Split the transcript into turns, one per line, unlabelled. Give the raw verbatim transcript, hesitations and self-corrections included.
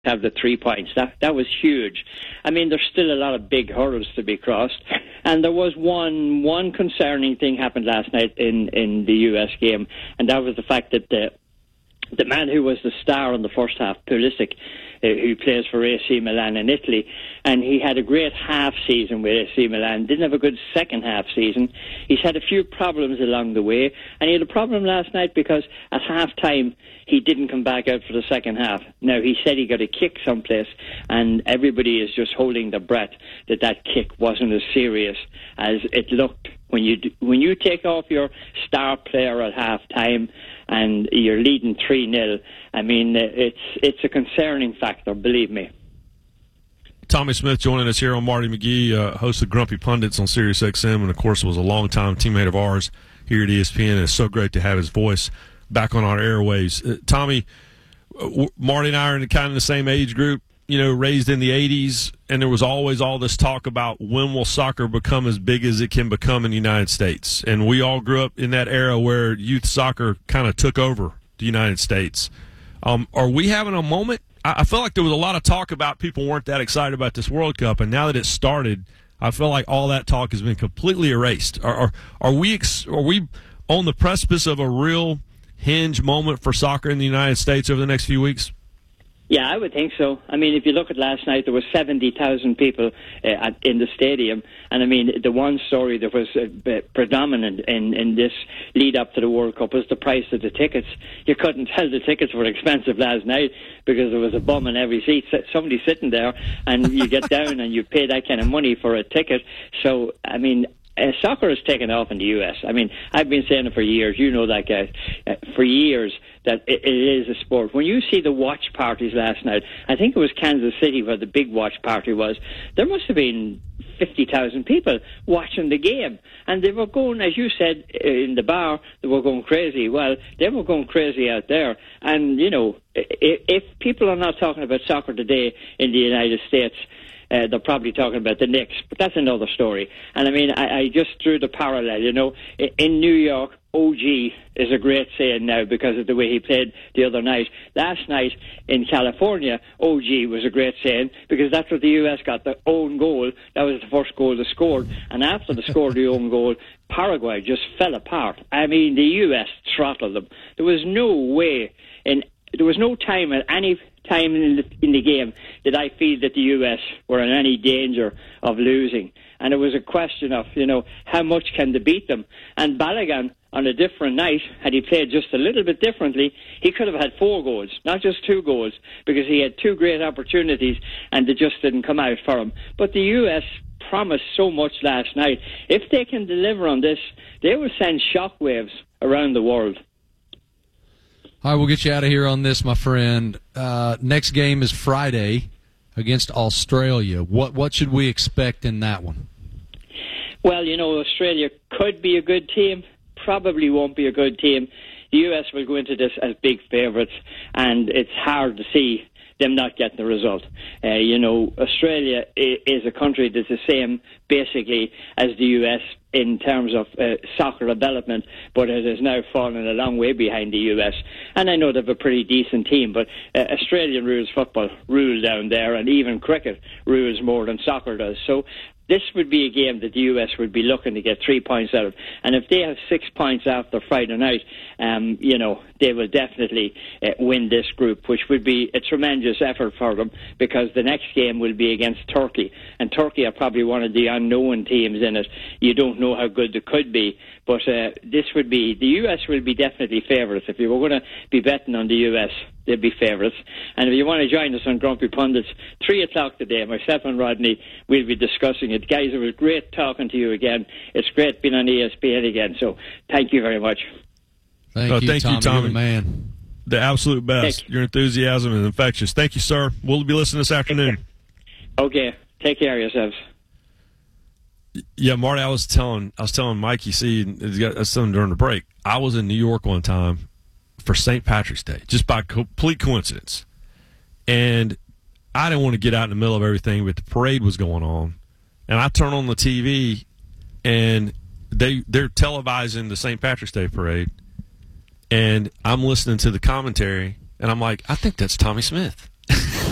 have the three points. That that was huge. I mean, there's still a lot of big hurdles to be crossed. And there was one one concerning thing happened last night in, in the U S game, and that was the fact that the the man who was the star in the first half, Pulisic, uh, who plays for A C Milan in Italy, and he had a great half season with A C Milan, didn't have a good second half season. He's had a few problems along the way, and he had a problem last night because at half time he didn't come back out for the second half. Now, he said he got a kick someplace, and everybody is just holding their breath that that kick wasn't as serious as it looked. When you do, when you take off your star player at half time and you're leading three nil, I mean, it's it's a concerning factor, believe me.
Tommy Smith joining us here on Marty McGee, uh, host of Grumpy Pundits on Sirius X M, and, of course, was a longtime teammate of ours here at E S P N, and it's so great to have his voice back on our airwaves. Uh, Tommy, uh, Marty and I are in kind of the same age group, you know, raised in the eighties, and there was always all this talk about when will soccer become as big as it can become in the United States. And we all grew up in that era where youth soccer kind of took over the United States. Um, are we having a moment? I, I feel like there was a lot of talk about people weren't that excited about this World Cup, and now that it's started, I feel like all that talk has been completely erased. Are, are, are we ex- are we on the precipice of a real hinge moment for soccer in the United States over the next few weeks?
Yeah, I would think so. I mean, if you look at last night, there were seventy thousand people uh, at, in the stadium. And, I mean, the one story that was uh, predominant in, in this lead-up to the World Cup was the price of the tickets. You couldn't tell the tickets were expensive last night because there was a bum in every seat. Somebody sitting there, and you get down and you pay that kind of money for a ticket. So, I mean, Uh, soccer has taken off in the U S. I mean, I've been saying it for years. You know that, guy. Uh, for years that it, it is a sport. When you see the watch parties last night, I think it was Kansas City where the big watch party was, there must have been fifty thousand people watching the game. And they were going, as you said, in the bar, they were going crazy. Well, they were going crazy out there. And, you know, if, if people are not talking about soccer today in the United States, Uh, they're probably talking about the Knicks, but that's another story. And I mean, I, I just drew the parallel, you know. In New York, O G is a great saying now because of the way he played the other night. Last night in California, O G was a great saying because that's what the U S got, the own goal. That was the first goal they scored. And after they scored the own goal, Paraguay just fell apart. I mean, the U S throttled them. There was no way, in, there was no time at any time in the, in the game did I feel that the U S were in any danger of losing. And it was a question of, you know, how much can they beat them? And Balogun, on a different night, had he played just a little bit differently, he could have had four goals, not just two goals, because he had two great opportunities and they just didn't come out for him. But the U S promised so much last night. If they can deliver on this, they will send shockwaves around the world.
All right, we'll get you out of here on this, my friend. Uh, next game is Friday against Australia. What what should we expect in that one?
Well, you know, Australia could be a good team, probably won't be a good team. The U S will go into this as big favourites, and it's hard to see them not getting the result. Uh, you know, Australia is a country that's the same, basically, as the U S in terms of uh, soccer development, but it has now fallen a long way behind the U S. And I know they have a pretty decent team, but uh, Australian rules football rule down there, and even cricket rules more than soccer does. So this would be a game that the U S would be looking to get three points out of. And if they have six points after Friday night, um, you know, they will definitely uh, win this group, which would be a tremendous effort for them because the next game will be against Turkey. And Turkey are probably one of the unknown teams in it. You don't know how good they could be. But uh, this would be, the U S will be definitely favourites. If you were going to be betting on the U S, they'd be favourites. And if you want to join us on Grumpy Pundits, three o'clock today, myself and Rodney will be discussing it. Guys, it was great talking to you again. It's great being on E S P N again. So thank you very much.
Thank
uh,
you,
thank
Tommy.
you, Tommy.
You're the man.
The absolute best.
Thank
Your enthusiasm is infectious. Thank you, sir. We'll be listening this afternoon.
Okay. Take care of yourselves.
Yeah, Marty, I was telling I was telling Mike, you see, I was telling him during the break, I was in New York one time for Saint Patrick's Day, just by complete coincidence. And I didn't want to get out in the middle of everything, but the parade was going on. And I turn on the T V, and they, they're televising the Saint Patrick's Day parade. And I'm listening to the commentary, and I'm like, I think that's Tommy Smith.